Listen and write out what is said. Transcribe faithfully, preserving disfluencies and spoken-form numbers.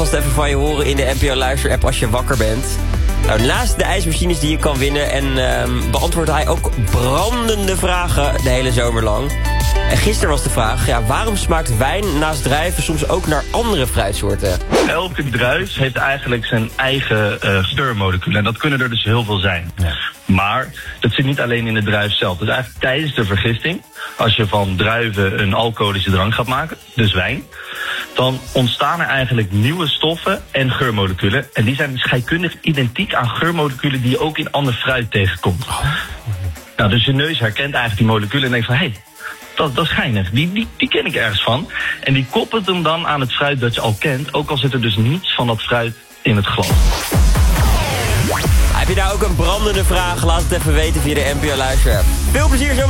alvast even van je horen in de N P O Luister-app als je wakker bent. Nou, naast de ijsmachines die je kan winnen en uh, beantwoordt hij ook brandende vragen de hele zomer lang. En gisteren was de vraag, ja, waarom smaakt wijn naast druiven soms ook naar andere fruitsoorten? Elke druif heeft eigenlijk zijn eigen uh, geurmoleculen. En dat kunnen er dus heel veel zijn. Ja. Maar dat zit niet alleen in de druif zelf. Dus eigenlijk tijdens de vergisting, als je van druiven een alcoholische drank gaat maken, dus wijn, dan ontstaan er eigenlijk nieuwe stoffen en geurmoleculen. En die zijn scheikundig identiek aan geurmoleculen die je ook in ander fruit tegenkomt. Oh. Nou, dus je neus herkent eigenlijk die moleculen en denkt van, hé, hey, dat, dat is geinig, die, die, die ken ik ergens van. En die koppelt hem dan aan het fruit dat je al kent, ook al zit er dus niets van dat fruit in het glas. Heb je nou ook een brandende vraag? Laat het even weten via de N P O Luister-app. Veel plezier zo.